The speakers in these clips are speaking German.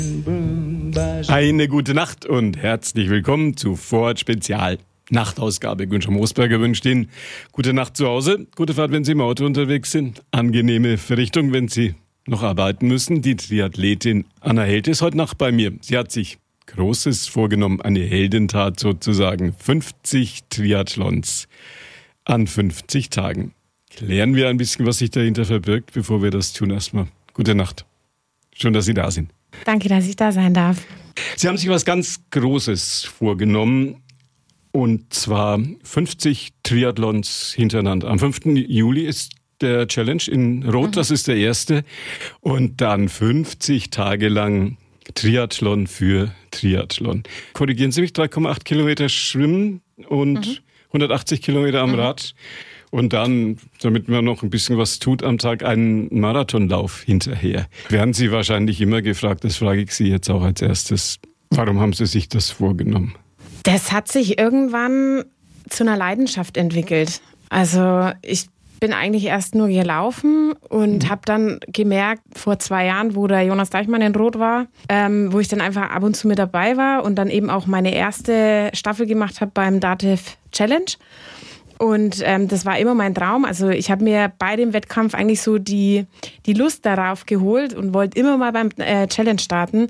Eine gute Nacht und herzlich willkommen zu Vorort Spezial Nachtausgabe. Günther Moosberger wünscht Ihnen gute Nacht zu Hause, gute Fahrt, wenn Sie im Auto unterwegs sind, angenehme Verrichtung, wenn Sie noch arbeiten müssen. Die Triathletin Anna Held ist heute Nacht bei mir. Sie hat sich Großes vorgenommen, eine Heldentat sozusagen. 50 Triathlons an 50 Tagen. Klären wir ein bisschen, was sich dahinter verbirgt, bevor wir das tun. Erstmal gute Nacht. Schön, dass Sie da sind. Danke, dass ich da sein darf. Sie haben sich was ganz Großes vorgenommen, und zwar 50 Triathlons hintereinander. Am 5. Juli ist der Challenge in Rot, das ist der erste. Und dann 50 Tage lang Triathlon für Triathlon. Korrigieren Sie mich, 3,8 Kilometer Schwimmen und 180 Kilometer am Rad. Und dann, damit man noch ein bisschen was tut am Tag, einen Marathonlauf hinterher. Werden Sie wahrscheinlich immer gefragt, das frage ich Sie jetzt auch als erstes. Warum haben Sie sich das vorgenommen? Das hat sich irgendwann zu einer Leidenschaft entwickelt. Also ich bin eigentlich erst nur gelaufen und habe dann gemerkt, vor 2 Jahren, wo der Jonas Deichmann in Rot war, wo ich dann einfach ab und zu mit dabei war und dann eben auch meine erste Staffel gemacht habe beim DATEV Challenge. Und das war immer mein Traum. Also ich habe mir bei dem Wettkampf eigentlich so die Lust darauf geholt und wollte immer mal beim Challenge starten.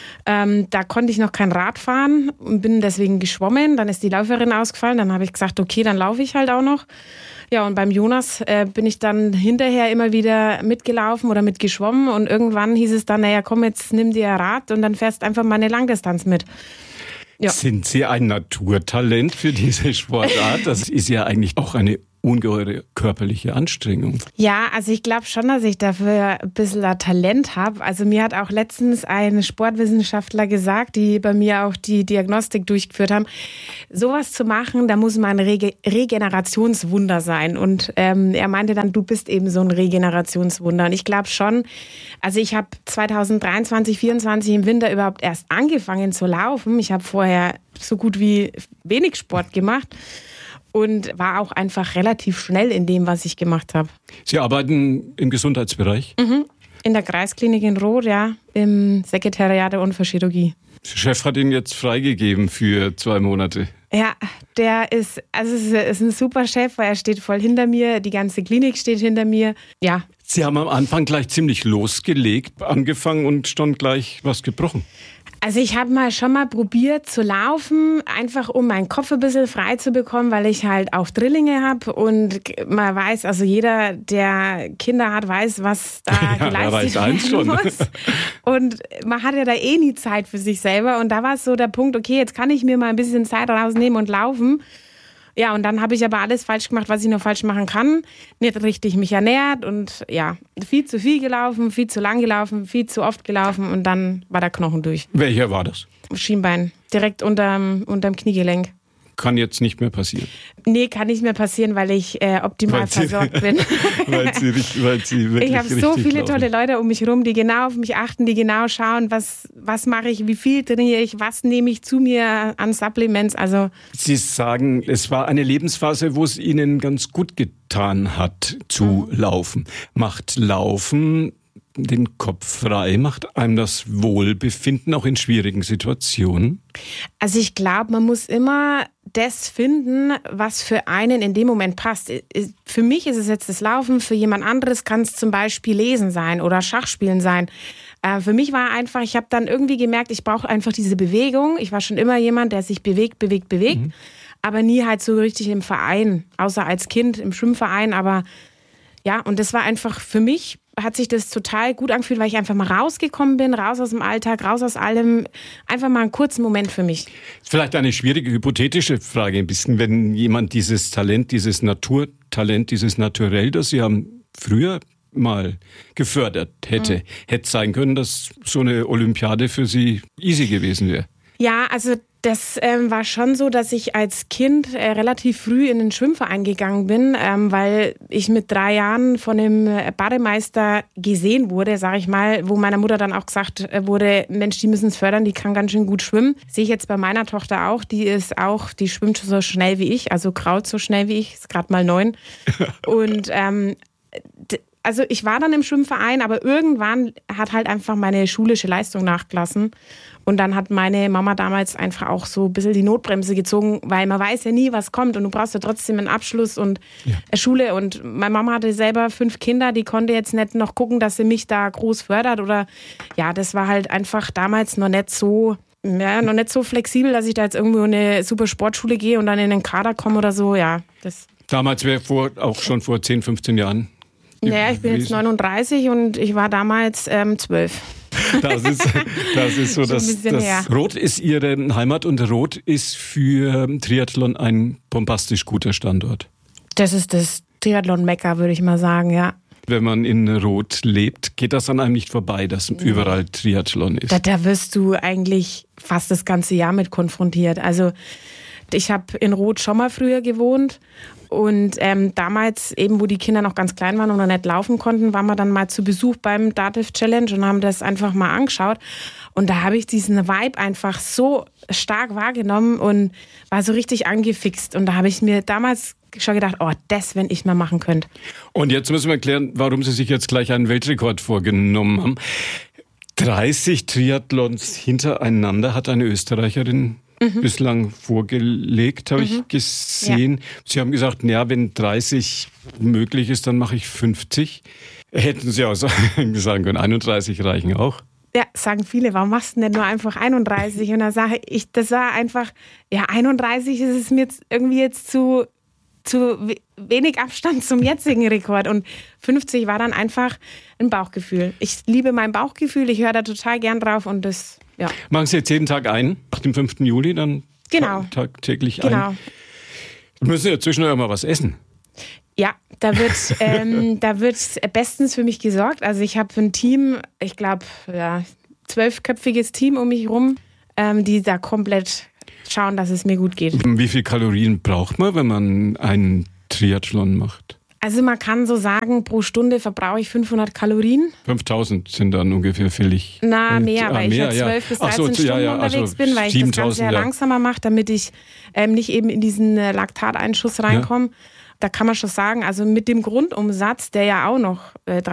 Da konnte ich noch kein Rad fahren und bin deswegen geschwommen. Dann ist die Läuferin ausgefallen. Dann habe ich gesagt, okay, dann laufe ich halt auch noch. Ja, und beim Jonas bin ich dann hinterher immer wieder mitgelaufen oder mitgeschwommen. Und irgendwann hieß es dann, naja, komm, jetzt nimm dir ein Rad und dann fährst einfach mal eine Langdistanz mit. Ja. Sind Sie ein Naturtalent für diese Sportart? Das ist ja eigentlich auch eine ungeheure körperliche Anstrengung. Ja, also ich glaube schon, dass ich dafür ein bisschen ein Talent habe. Also mir hat auch letztens ein Sportwissenschaftler gesagt, die bei mir auch die Diagnostik durchgeführt haben, sowas zu machen, da muss man ein Regenerationswunder sein. Und er meinte dann, du bist eben so ein Regenerationswunder. Und ich glaube schon, also ich habe 2023, 2024 im Winter überhaupt erst angefangen zu laufen. Ich habe vorher so gut wie wenig Sport gemacht. Und war auch einfach relativ schnell in dem, was ich gemacht habe. Sie arbeiten im Gesundheitsbereich? In der Kreisklinik in Rot, ja, im Sekretariat der Unfallchirurgie. Der Chef hat Ihnen jetzt freigegeben für 2 Monate. Ja, es ist ein super Chef, weil er steht voll hinter mir, die ganze Klinik steht hinter mir, ja. Sie haben am Anfang gleich ziemlich losgelegt, angefangen und schon gleich was gebrochen. Also ich habe schon mal probiert zu laufen, einfach um meinen Kopf ein bisschen frei zu bekommen, weil ich halt auch Drillinge habe und man weiß, also jeder, der Kinder hat, weiß, was da geleistet werden muss. Und man hat ja da eh nie Zeit für sich selber und da war es so der Punkt, okay, jetzt kann ich mir mal ein bisschen Zeit rausnehmen und laufen. Ja, und dann habe ich aber alles falsch gemacht, was ich noch falsch machen kann. Nicht richtig mich ernährt und ja, viel zu viel gelaufen, viel zu lang gelaufen, viel zu oft gelaufen und dann war der Knochen durch. Welcher war das? Schienbein, direkt unterm Kniegelenk. Kann jetzt nicht mehr passieren? Nee, kann nicht mehr passieren, weil ich optimal versorgt bin. weil Sie wirklich ich habe so viele tolle Leute um mich herum, die genau auf mich achten, die genau schauen, was mache ich, wie viel trainiere ich, was nehme ich zu mir an Supplements. Also Sie sagen, es war eine Lebensphase, wo es Ihnen ganz gut getan hat, zu laufen. Macht Laufen den Kopf frei? Macht einem das Wohlbefinden auch in schwierigen Situationen? Also ich glaube, man muss immer das finden, was für einen in dem Moment passt. Für mich ist es jetzt das Laufen, für jemand anderes kann es zum Beispiel Lesen sein oder Schachspielen sein. Für mich war einfach, ich habe dann irgendwie gemerkt, ich brauche einfach diese Bewegung. Ich war schon immer jemand, der sich bewegt, aber nie halt so richtig im Verein, außer als Kind im Schwimmverein. Aber ja, und das war einfach für mich, hat sich das total gut angefühlt, weil ich einfach mal rausgekommen bin, raus aus dem Alltag, raus aus allem. Einfach mal einen kurzen Moment für mich. Vielleicht eine schwierige, hypothetische Frage ein bisschen, wenn jemand dieses Talent, dieses Naturtalent, dieses Naturell, das Sie haben früher mal gefördert hätte sein können, dass so eine Olympiade für Sie easy gewesen wäre. Ja, also das war schon so, dass ich als Kind relativ früh in den Schwimmverein gegangen bin, weil ich mit 3 Jahren von dem Bademeister gesehen wurde, sage ich mal, wo meiner Mutter dann auch gesagt wurde, Mensch, die müssen es fördern, die kann ganz schön gut schwimmen. Sehe ich jetzt bei meiner Tochter auch, die schwimmt so schnell wie ich, also krault so schnell wie ich, ist gerade mal 9. Und also ich war dann im Schwimmverein, aber irgendwann hat halt einfach meine schulische Leistung nachgelassen. Und dann hat meine Mama damals einfach auch so ein bisschen die Notbremse gezogen, weil man weiß ja nie, was kommt und du brauchst ja trotzdem einen Abschluss und Schule. Und meine Mama hatte selber 5 Kinder, die konnte jetzt nicht noch gucken, dass sie mich da groß fördert oder ja, das war halt einfach damals noch nicht so flexibel, dass ich da jetzt irgendwo in eine super Sportschule gehe und dann in den Kader komme oder so, ja. Damals wäre auch schon vor 10, 15 Jahren. Naja, ich bin jetzt 39 und ich war damals 12. Das ist so, dass Roth ist Ihre Heimat und Roth ist für Triathlon ein bombastisch guter Standort. Das ist das Triathlon-Mekka, würde ich mal sagen, ja. Wenn man in Roth lebt, geht das an einem nicht vorbei, dass überall Triathlon ist. Da wirst du eigentlich fast das ganze Jahr mit konfrontiert. Also ich habe in Roth schon mal früher gewohnt und damals eben, wo die Kinder noch ganz klein waren und noch nicht laufen konnten, waren wir dann mal zu Besuch beim Dativ Challenge und haben das einfach mal angeschaut. Und da habe ich diesen Vibe einfach so stark wahrgenommen und war so richtig angefixt. Und da habe ich mir damals schon gedacht, das, wenn ich mal machen könnte. Und jetzt müssen wir erklären, warum Sie sich jetzt gleich einen Weltrekord vorgenommen haben. 30 Triathlons hintereinander hat eine Österreicherin bislang vorgelegt, habe ich gesehen. Ja. Sie haben gesagt, wenn 30 möglich ist, dann mache ich 50. Hätten Sie auch sagen können, 31 reichen auch. Ja, sagen viele, warum machst du denn nur einfach 31? Und dann sage ich, das war einfach, 31 ist es mir jetzt zu wenig Abstand zum jetzigen Rekord. Und 50 war dann einfach ein Bauchgefühl. Ich liebe mein Bauchgefühl, ich höre da total gern drauf und das, ja. Machen Sie jetzt jeden Tag ein, nach dem 5. Juli dann tagtäglich ein? Genau. Wir müssen ja zwischendurch mal was essen. Ja, da wird bestens für mich gesorgt. Also ich habe ein Team, ich glaube, 12-köpfiges Team um mich rum, die da komplett schauen, dass es mir gut geht. Wie viel Kalorien braucht man, wenn man einen Triathlon macht? Also man kann so sagen, pro Stunde verbrauche ich 500 Kalorien. 5000 sind dann ungefähr fällig. Mehr, weil ich ja 12 bis 13 Stunden unterwegs bin, weil ich das Ganze ja langsamer mache, damit ich nicht eben in diesen Laktateinschuss reinkomme. Da kann man schon sagen, also mit dem Grundumsatz, der ja auch noch